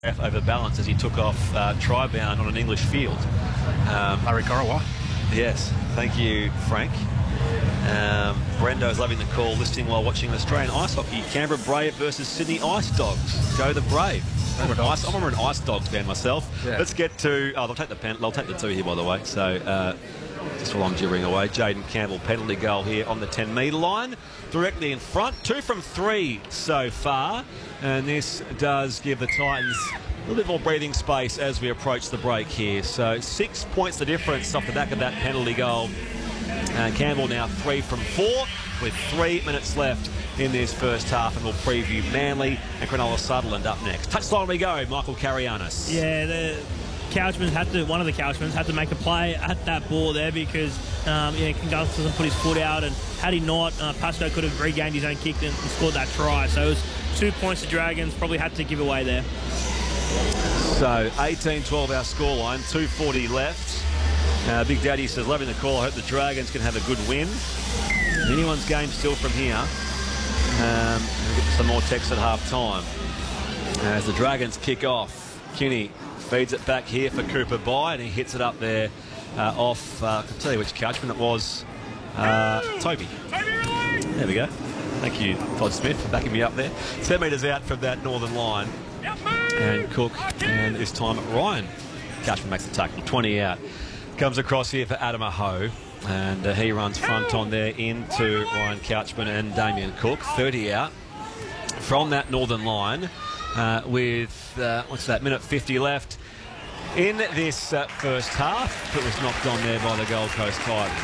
over balance as he took off try-bound on an English field. Larry Gorowa. Yes, thank you, Frank. Brendo's loving the call, listening while watching Australian ice hockey. Canberra Brave versus Sydney Ice Dogs. Go the Brave. I'm an Ice Dogs fan myself. Yeah. Let's get to... Oh, they'll take the 2 here, by the way. So, just while I'm jibbering away, Jaden Campbell, penalty goal here on the 10-metre line. Directly in front. 2 from 3 so far. And this does give the Titans a little bit more breathing space as we approach the break here. So 6 points the difference off the back of that penalty goal. Campbell now 3 from 4 with 3 minutes left in this first half, and we'll preview Manly and Cronulla Sutherland up next. Touchline we go, Michael Carianis. Yeah, one of the Couchmans had to make a play at that ball there because Gungahlin put his foot out, and had he not, Pascoe could have regained his own kick and scored that try. So it was 2 points to Dragons, probably had to give away there. So 18-12 our scoreline, 2:40 left. Big Daddy says, loving the call. I hope the Dragons can have a good win. Anyone's game still from here. We'll get some more text at half-time. As the Dragons kick off, Kinney feeds it back here for Cooper Bye, and he hits it up there off, I can tell you which Couchman it was, Toby. There we go. Thank you, Todd Smith, for backing me up there. 10 metres out from that northern line. And Cook, and this time Ryan Couchman makes the tackle, 20 out. Comes across here for Adam Aho, and he runs front on there into Ryan Couchman and Damien Cook, 30 out from that northern line with, minute 50 left in this first half. It was knocked on there by the Gold Coast Tigers.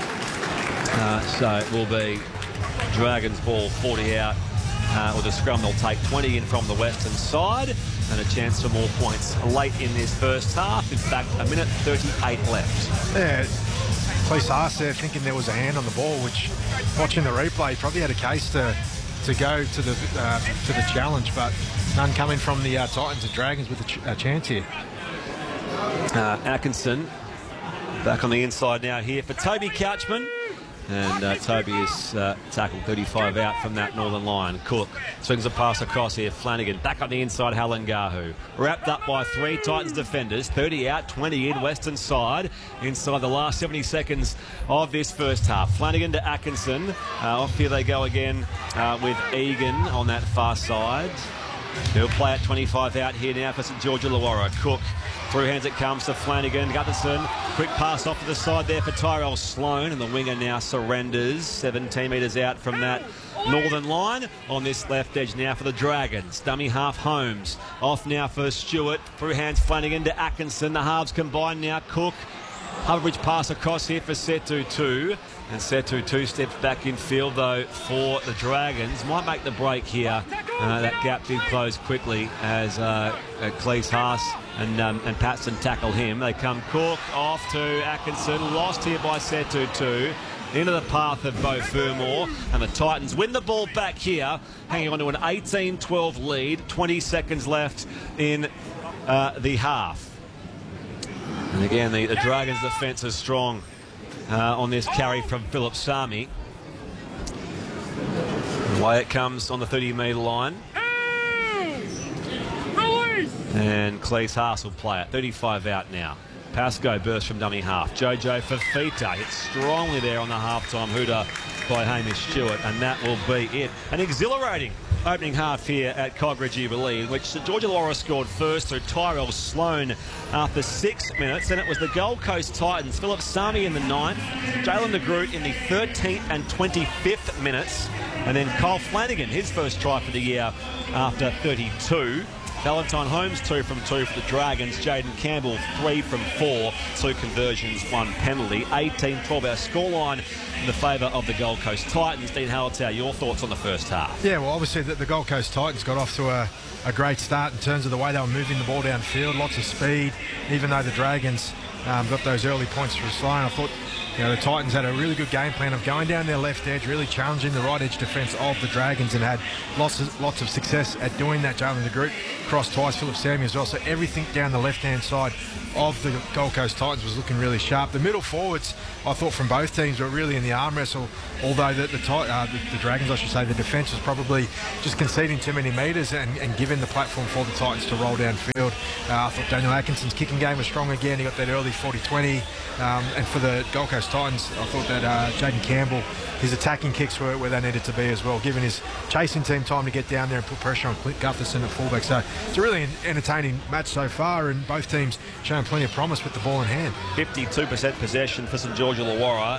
So it will be Dragons ball, 40 out. With a scrum, they'll take 20 in from the western side, and a chance for more points late in this first half. In fact, a minute 38 left. Yeah, Cleese Haas there thinking there was a hand on the ball, which, watching the replay, probably had a case to go to the challenge, but none coming from the Titans and Dragons with a chance here. Atkinson back on the inside now here for Toby Couchman. And Toby is tackled 35 out from that northern line. Cook swings a pass across here. Flanagan back on the inside. Halangahu wrapped up by 3 Titans defenders. 30 out, 20 in, western side. Inside the last 70 seconds of this first half. Flanagan to Atkinson. Off here they go again with Egan on that far side. He'll play at 25 out here now for St George Illawarra. Cook, through hands it comes to Flanagan. Gutherson, quick pass off to the side there for Tyrell Sloan, and the winger now surrenders. 17 metres out from that northern line. On this left edge now for the Dragons. Dummy half Holmes. Off now for Stewart. Through hands Flanagan to Atkinson. The halves combine now. Cook. Harbour pass across here for Setu. And Setu steps back in field, though, for the Dragons. Might make the break here. That gap did close quickly as Cleese Haas and Patson tackle him. They come Cook off to Atkinson. Lost here by Setu. Into the path of Beau Fermor. And the Titans win the ball back here, hanging on to an 18-12 lead. 20 seconds left in the half. And again, the Dragons' defence is strong on this carry from Philip Sami. Away it comes on the 30-metre line. And Cleese Haas will play it. 35 out now. Pascoe burst from dummy half. Jojo Fafita hits strongly there on the half-time hooter by Hamish Stewart, and that will be it. An exhilarating opening half here at Kogarah Jubilee, in which St George Illawarra scored first through Tyrell Sloan after 6 minutes. Then it was the Gold Coast Titans, Philip Sami in the 9th, Jalen de Groot in the 13th and 25th minutes, and then Kyle Flanagan, his first try for the year after 32. Valentine Holmes 2 from 2 for the Dragons. Jaden Campbell 3 from 4. 2 conversions, 1 penalty. 18-12 our scoreline in the favour of the Gold Coast Titans. Dean Hallertau, your thoughts on the first half? Yeah, well, obviously the Gold Coast Titans got off to a great start in terms of the way they were moving the ball downfield. Lots of speed, even though the Dragons got those early points for Sloan. I thought the Titans had a really good game plan of going down their left edge, really challenging the right edge defence of the Dragons, and had lots of success at doing that. Jalen de Groot crossed twice, Philip Sami as well. So everything down the left-hand side of the Gold Coast Titans was looking really sharp. The middle forwards, I thought, from both teams were really in the arm wrestle, although the Dragons, I should say, the defence was probably just conceding too many metres and giving the platform for the Titans to roll downfield. I thought Daniel Atkinson's kicking game was strong again. He got that early 40-20. And for the Gold Coast Titans, I thought that Jaden Campbell, his attacking kicks were where they needed to be as well, giving his chasing team time to get down there and put pressure on Clint Gutherson at fullback. So it's a really entertaining match so far, and both teams showing plenty of promise with the ball in hand. 52% possession for St George Illawarra,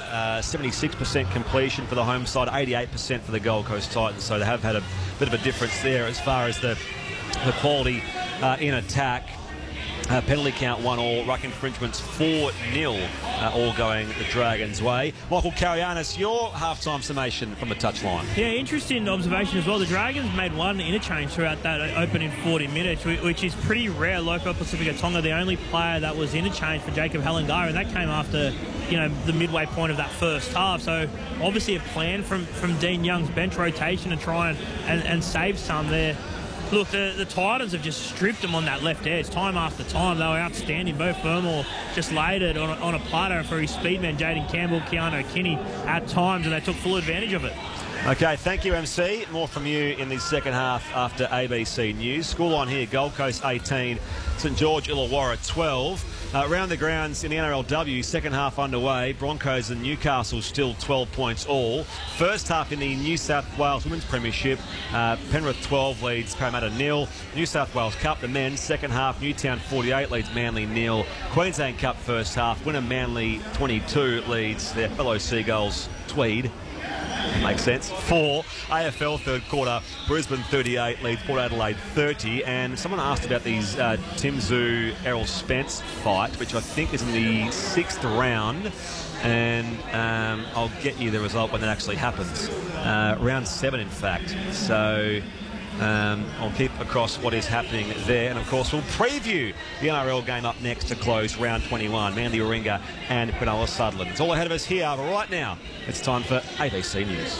76% completion for the home side, 88% for the Gold Coast Titans. So they have had a bit of a difference there as far as the quality in attack. Penalty count 1-all, ruck infringements 4-0, all going the Dragons' way. Michael Karayanis, your half-time summation from the touchline. Yeah, interesting observation as well. The Dragons made one interchange throughout that opening 40 minutes, which is pretty rare. Loco Pacifica Tonga, the only player that was interchanged for Jacob Halengar, and that came after, the midway point of that first half. So obviously a plan from Dean Young's bench rotation to try and save some there. Look, the Titans have just stripped them on that left edge time after time. They were outstanding. Bo Fermor just laid it on a platter for his speedman, Jaden Campbell, Keanu Kinney at times, and they took full advantage of it. Okay, thank you, MC. More from you in the second half after ABC News. Scoreline here, Gold Coast 18, St George Illawarra 12. Around the grounds in the NRLW, second half underway. Broncos and Newcastle still 12 points all. First half in the New South Wales Women's Premiership, Penrith 12 leads Parramatta 0. New South Wales Cup, the men's second half, Newtown 48 leads Manly 0. Queensland Cup first half, winner Manly 22 leads their fellow Seagulls Tweed. Makes sense. 4. AFL third quarter, Brisbane 38 leads Port Adelaide 30. And someone asked about these Tim Zoo, Errol Spence fight, which I think is in the 6th round. And I'll get you the result when that actually happens. Round 7, in fact. So I'll keep across what is happening there. And, of course, we'll preview the NRL game up next to close round 21. Manly Warringah and Cronulla Sutherland. It's all ahead of us here, but right now it's time for ABC News.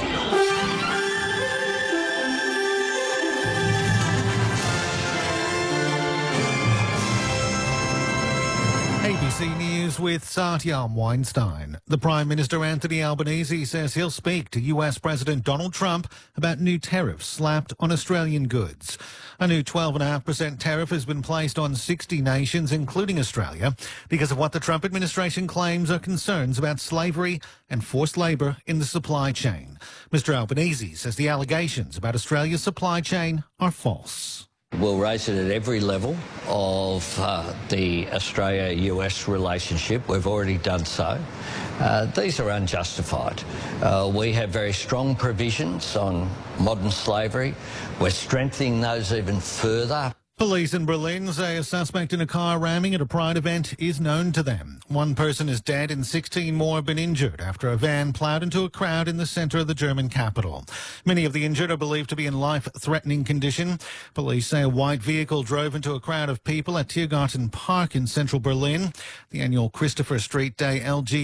ABC News with Satyam Weinstein. The Prime Minister Anthony Albanese says he'll speak to US President Donald Trump about new tariffs slapped on Australian goods. A new 12.5% tariff has been placed on 60 nations, including Australia, because of what the Trump administration claims are concerns about slavery and forced labour in the supply chain. Mr Albanese says the allegations about Australia's supply chain are false. We'll raise it at every level of the Australia-US relationship. We've already done so. These are unjustified. We have very strong provisions on modern slavery. We're strengthening those even further. Police in Berlin say a suspect in a car ramming at a Pride event is known to them. One person is dead and 16 more have been injured after a van ploughed into a crowd in the centre of the German capital. Many of the injured are believed to be in life-threatening condition. Police say a white vehicle drove into a crowd of people at Tiergarten Park in central Berlin. The annual Christopher Street Day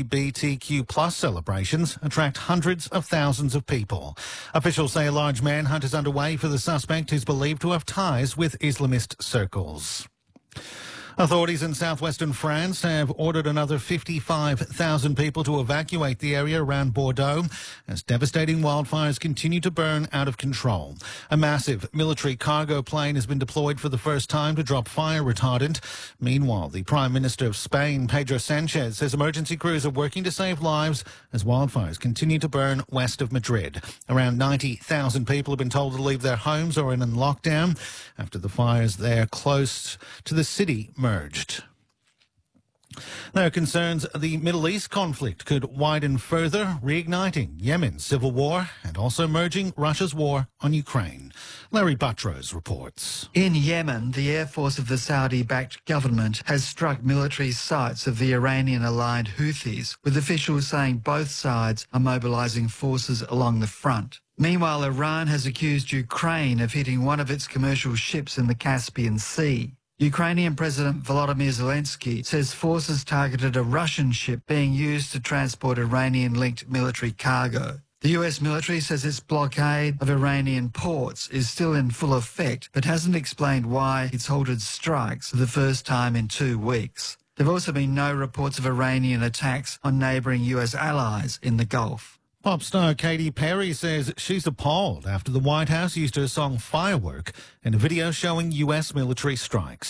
LGBTQ+ celebrations attract hundreds of thousands of people. Officials say a large manhunt is underway for the suspect who's believed to have ties with Islamist circles. Authorities in southwestern France have ordered another 55,000 people to evacuate the area around Bordeaux as devastating wildfires continue to burn out of control. A massive military cargo plane has been deployed for the first time to drop fire retardant. Meanwhile, the Prime Minister of Spain, Pedro Sanchez, says emergency crews are working to save lives as wildfires continue to burn west of Madrid. Around 90,000 people have been told to leave their homes or in lockdown after the fires there close to the city merged. There are concerns the Middle East conflict could widen further, reigniting Yemen's civil war and also merging Russia's war on Ukraine. Larry Buttrose reports. In Yemen, the air force of the Saudi-backed government has struck military sites of the Iranian-aligned Houthis, with officials saying both sides are mobilising forces along the front. Meanwhile, Iran has accused Ukraine of hitting one of its commercial ships in the Caspian Sea. Ukrainian President Volodymyr Zelensky says forces targeted a Russian ship being used to transport Iranian-linked military cargo. The US military says its blockade of Iranian ports is still in full effect, but hasn't explained why it's halted strikes for the first time in 2 weeks. There have also been no reports of Iranian attacks on neighbouring US allies in the Gulf. Pop star Katy Perry says she's appalled after the White House used her song Firework in a video showing US military strikes.